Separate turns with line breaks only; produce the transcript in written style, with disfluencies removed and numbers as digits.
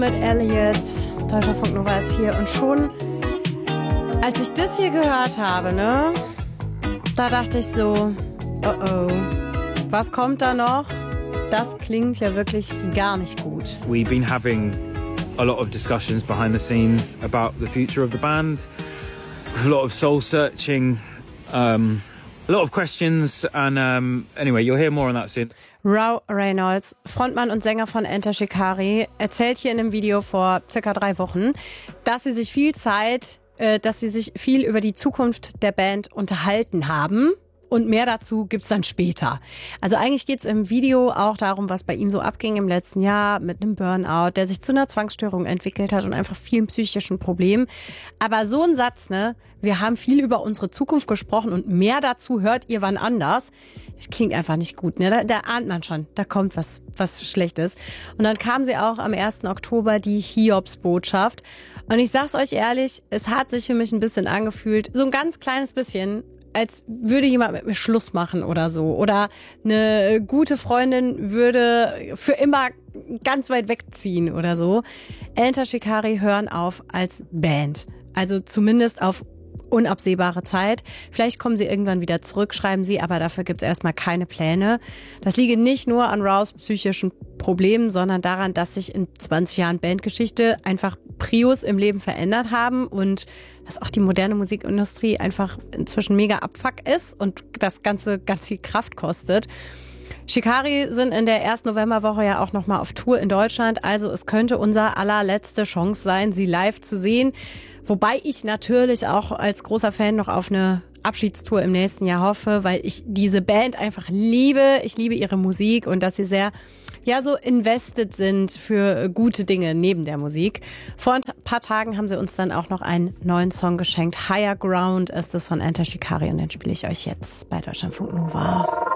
Mit Elliot, Deutschlandfunk Nova ist hier und schon, als ich das hier gehört habe, ne, da dachte ich so, oh, was kommt da noch? Das klingt ja wirklich gar nicht gut.
We've been having a lot of discussions behind the scenes about the future of the band, a lot of soul searching, a lot of questions, and anyway, you'll hear more on that soon.
Rauw Reynolds, Frontmann und Sänger von Enter Shikari, erzählt hier in einem Video vor circa 3 Wochen, dass sie sich viel über die Zukunft der Band unterhalten haben. Und mehr dazu gibt's dann später. Also eigentlich geht's im Video auch darum, was bei ihm so abging im letzten Jahr mit einem Burnout, der sich zu einer Zwangsstörung entwickelt hat und einfach vielen psychischen Problemen. Aber so ein Satz, ne, wir haben viel über unsere Zukunft gesprochen und mehr dazu hört ihr wann anders. Das klingt einfach nicht gut, ne? Da ahnt man schon, da kommt was Schlechtes. Und dann kam sie auch am 1. Oktober, die Hiobsbotschaft. Und ich sag's euch ehrlich, es hat sich für mich ein bisschen angefühlt, so ein ganz kleines bisschen, als würde jemand mit mir Schluss machen oder so. Oder eine gute Freundin würde für immer ganz weit wegziehen oder so. Enter Shikari hören auf als Band. Also zumindest auf unabsehbare Zeit. Vielleicht kommen sie irgendwann wieder zurück, schreiben sie, aber dafür gibt es erstmal keine Pläne. Das liege nicht nur an Rauws psychischen Problemen, sondern daran, dass sich in 20 Jahren Bandgeschichte einfach Prios im Leben verändert haben und dass auch die moderne Musikindustrie einfach inzwischen mega Abfuck ist und das Ganze ganz viel Kraft kostet. Shikari sind in der ersten Novemberwoche ja auch nochmal auf Tour in Deutschland, also es könnte unser allerletzte Chance sein, sie live zu sehen. Wobei ich natürlich auch als großer Fan noch auf eine Abschiedstour im nächsten Jahr hoffe, weil ich diese Band einfach liebe. Ich liebe ihre Musik und dass sie sehr, ja, so invested sind für gute Dinge neben der Musik. Vor ein paar Tagen haben sie uns dann auch noch einen neuen Song geschenkt. Higher Ground ist es von Enter Shikari und den spiele ich euch jetzt bei Deutschlandfunk Nova.